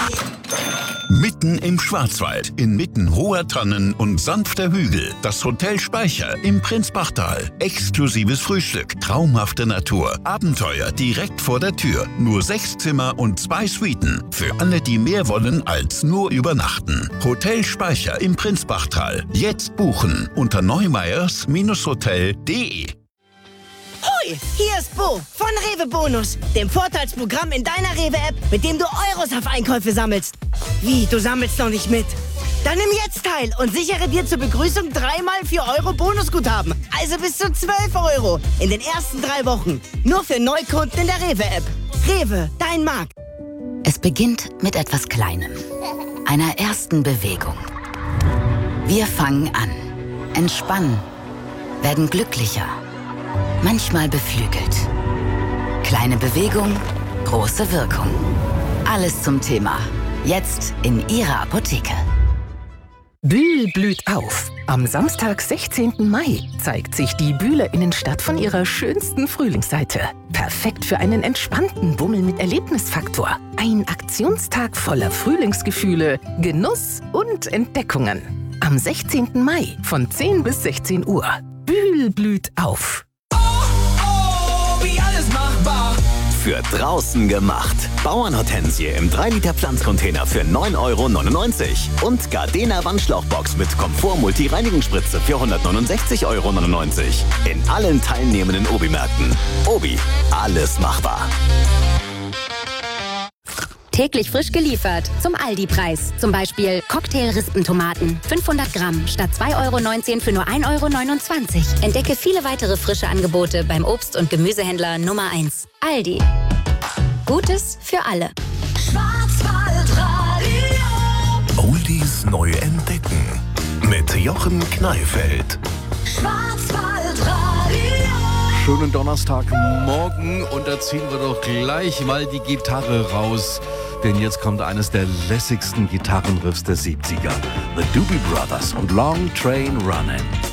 Mitten im Schwarzwald, inmitten hoher Tannen und sanfter Hügel, das Hotel Speicher im Prinzbachtal. Exklusives Frühstück, traumhafte Natur, Abenteuer direkt vor der Tür. Nur 6 Zimmer und 2 Suiten. Für alle, die mehr wollen als nur übernachten. Hotel Speicher im Prinzbachtal. Jetzt buchen unter neumeyers-hotel.de. Hoi, hier ist Bo von Rewe Bonus, dem Vorteilsprogramm in deiner Rewe-App, mit dem du Euros auf Einkäufe sammelst. Wie, du sammelst noch nicht mit? Dann nimm jetzt teil und sichere dir zur Begrüßung 3x 4 Euro Bonusguthaben. Also bis zu 12 Euro in den ersten 3 Wochen. Nur für Neukunden in der Rewe-App. Rewe, dein Markt. Es beginnt mit etwas Kleinem. Einer ersten Bewegung. Wir fangen an, entspannen, werden glücklicher. Manchmal beflügelt. Kleine Bewegung, große Wirkung. Alles zum Thema. Jetzt in Ihrer Apotheke. Bühl blüht auf. Am Samstag, 16. Mai, zeigt sich die Bühler Innenstadt von ihrer schönsten Frühlingsseite. Perfekt für einen entspannten Bummel mit Erlebnisfaktor. Ein Aktionstag voller Frühlingsgefühle, Genuss und Entdeckungen. Am 16. Mai von 10 bis 16 Uhr. Bühl blüht auf. Für draußen gemacht. Bauernhortensie im 3-Liter Pflanzcontainer für 9,99 € und Gardena Wandschlauchbox mit Komfort-Multi-Reinigungsspritze für 169,99 € in allen teilnehmenden Obi-Märkten. Obi, alles machbar. Täglich frisch geliefert zum Aldi-Preis. Zum Beispiel Cocktail-Rispentomaten 500 Gramm statt 2,19 € für nur 1,29 €. Entdecke viele weitere frische Angebote beim Obst- und Gemüsehändler Nummer 1. Aldi. Gutes für alle. Schwarzwaldradio. Oldies neu entdecken. Mit Jochen Kneifeld. Schwarzwaldradio. Schönen Donnerstagmorgen und da ziehen wir doch gleich mal die Gitarre raus. Denn jetzt kommt eines der lässigsten Gitarrenriffs der 70er. The Doobie Brothers und Long Train Running.